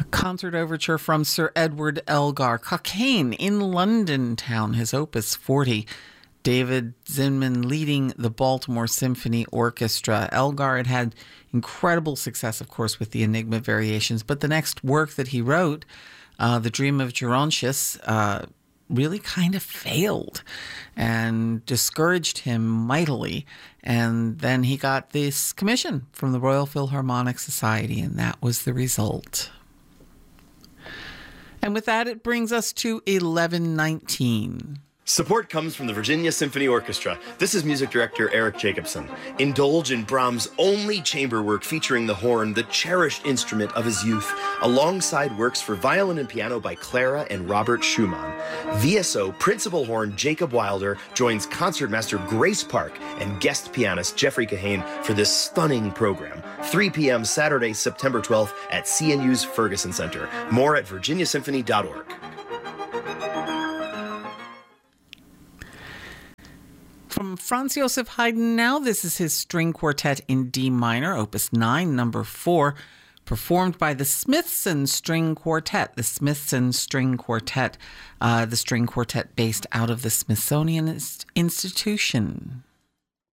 Concert overture from Sir Edward Elgar. Cockaigne in London Town, his Opus 40. David Zinman leading the Baltimore Symphony Orchestra. Elgar had incredible success, of course, with the Enigma Variations, but the next work that he wrote, The Dream of Gerontius, really kind of failed and discouraged him mightily. And then he got this commission from the Royal Philharmonic Society, and that was the result. And with that, it brings us to 11:19. Support comes from the Virginia Symphony Orchestra. This is music director Eric Jacobson. Indulge in Brahms' only chamber work featuring the horn, the cherished instrument of his youth, alongside works for violin and piano by Clara and Robert Schumann. VSO principal horn Jacob Wilder joins concertmaster Grace Park and guest pianist Jeffrey Cockaigne for this stunning program. 3 p.m. Saturday, September 12th at CNU's Ferguson Center. More at virginiasymphony.org. From Franz Joseph Haydn now, this is his string quartet in D minor, Opus 9, number 4, performed by the Smithson String Quartet. The Smithson String Quartet, the string quartet based out of the Smithsonian Institution.